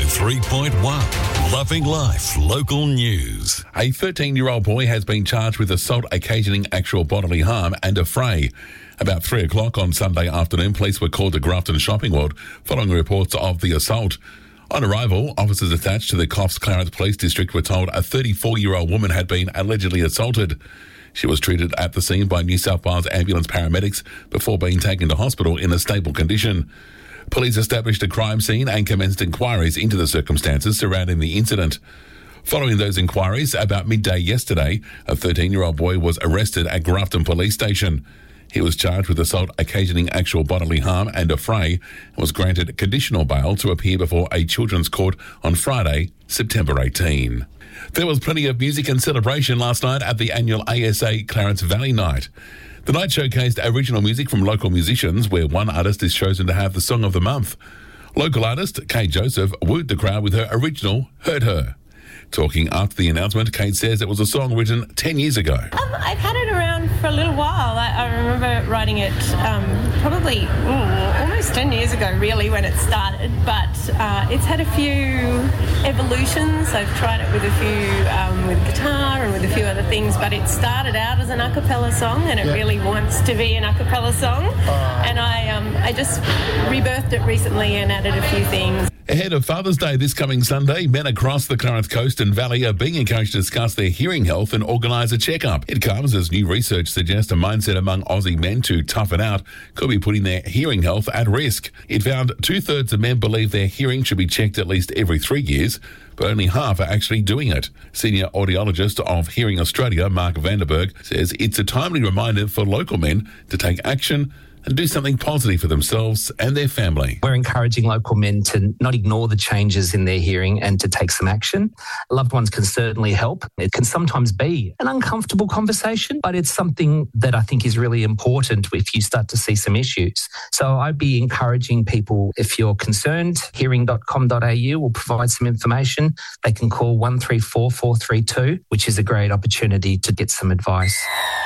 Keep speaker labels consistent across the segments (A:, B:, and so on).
A: 103.1 Loving Life Local News.
B: A 13-year-old boy has been charged with assault occasioning actual bodily harm and a fray. About 3 o'clock on Sunday afternoon, police were called to Grafton Shopping World following reports of the assault. On arrival, officers attached to the Coffs Clarence Police District were told a 34-year-old woman had been allegedly assaulted. She was treated at the scene by New South Wales ambulance paramedics before being taken to hospital in a stable condition. Police established a crime scene and commenced inquiries into the circumstances surrounding the incident. Following those inquiries, about midday yesterday, a 13-year-old boy was arrested at Grafton Police Station. He was charged with assault occasioning actual bodily harm and a fray and was granted conditional bail to appear before a children's court on Friday, September 18. There was plenty of music and celebration last night at the annual ASA Clarence Valley Night. The night showcased original music from local musicians, where one artist is chosen to have the Song of the Month. Local artist Kate Joseph wooed the crowd with her original Hurt Her. Talking after the announcement, Kate says it was a song written 10 years ago.
C: I've had it around for a little while. I remember writing it probably almost 10 years ago, really, when it started. But it's had a few evolutions. I've tried it with a few, with guitar and with a few other things. But it started out as an a cappella song, and it really wants to be an a cappella song. And I just rebirthed it recently and added a few things.
B: Ahead of Father's Day this coming Sunday, men across the Clarence Coast and Valley are being encouraged to discuss their hearing health and organise a checkup. It comes as new research suggests a mindset among Aussie men to tough it out could be putting their hearing health at risk. It found 2/3 of men believe their hearing should be checked at least every 3 years, but only half are actually doing it. Senior audiologist of Hearing Australia, Mark Vanderberg, says it's a timely reminder for local men to take action and do something positive for themselves and their family.
D: We're encouraging local men to not ignore the changes in their hearing and to take some action. Loved ones can certainly help. It can sometimes be an uncomfortable conversation, but it's something that I think is really important if you start to see some issues. So I'd be encouraging people, if you're concerned, hearing.com.au will provide some information. They can call 134 432, which is a great opportunity to get some advice.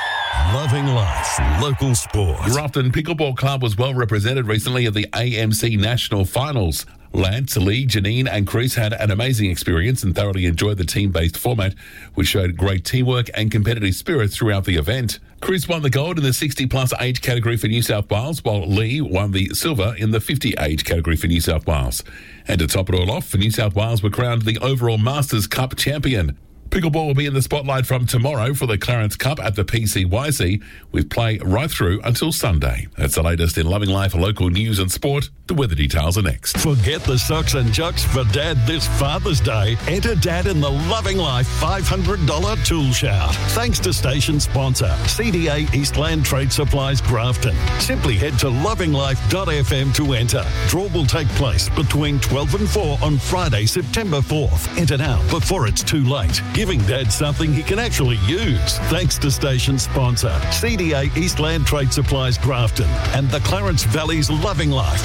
A: Loving Life Local Sport.
B: Grafton Pickleball Club was well represented recently at the AMC National Finals. Lance, Lee, Janine and Chris had an amazing experience and thoroughly enjoyed the team-based format, which showed great teamwork and competitive spirit throughout the event. Chris won the gold in the 60-plus age category for New South Wales, while Lee won the silver in the 50 age category for New South Wales. And to top it all off, New South Wales were crowned the overall Masters Cup champion. Pickleball will be in the spotlight from tomorrow for the Clarence Cup at the PCYC, with play right through until Sunday. That's the latest in Loving Life local news and sport. The weather details are next.
A: Forget the socks and jocks for Dad this Father's Day. Enter Dad in the Loving Life $500 tool shout. Thanks to station sponsor, CDA Eastland Trade Supplies Grafton. Simply head to lovinglife.fm to enter. Draw will take place between 12 and 4 on Friday, September 4th. Enter now before it's too late. Giving Dad something he can actually use. Thanks to station sponsor, CDA Eastland Trade Supplies Grafton and the Clarence Valley's Loving Life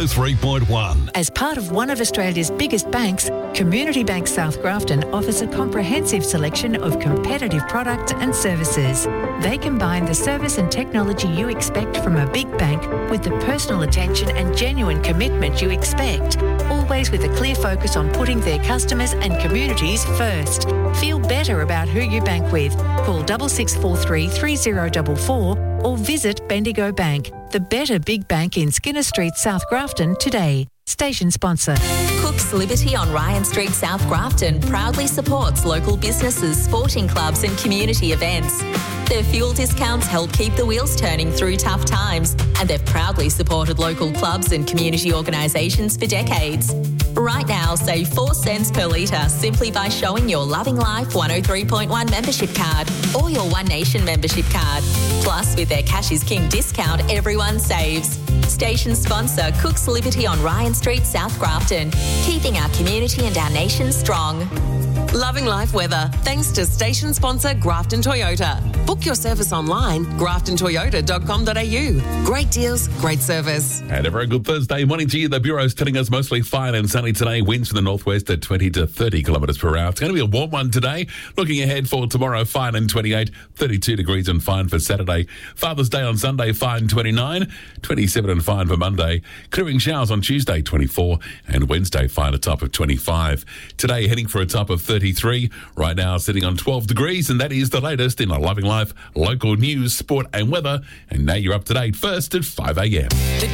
A: 103.1.
E: As part of one of Australia's biggest banks, Community Bank South Grafton offers a comprehensive selection of competitive products and services. They combine the service and technology you expect from a big bank with the personal attention and genuine commitment you expect, always with a clear focus on putting their customers and communities first. Feel better about who you bank with. Call 6643 3044 or visit Bendigo Bank, the better big bank in Skinner Street, South Grafton today. Station sponsor.
F: Cook's Liberty on Ryan Street, South Grafton proudly supports local businesses, sporting clubs and community events. Their fuel discounts help keep the wheels turning through tough times, and they've proudly supported local clubs and community organisations for decades. Right now, save 4 cents per litre simply by showing your Loving Life 103.1 membership card or your One Nation membership card. Plus, with their Cash is King discount, everyone saves. Station sponsor, Cook's Liberty on Ryan Street, South Grafton, keeping our community and our nation strong.
G: Loving Life weather, thanks to station sponsor Grafton Toyota. Book your service online, graftontoyota.com.au. Great deals, great service.
B: And a very good Thursday morning to you. The Bureau's telling us mostly fine and sunny today. Winds from the northwest at 20 to 30 kilometres per hour. It's going to be a warm one today. Looking ahead for tomorrow, fine and 28, 32 degrees and fine for Saturday. Father's Day on Sunday, fine 29, 27 and and fine for Monday. Clearing showers on Tuesday, 24, and Wednesday, find a top of 25. Today, heading for a top of 33. Right now, sitting on 12 degrees, and that is the latest in our Loving Life, local news, sport and weather. And now you're up to date first at 5 a.m.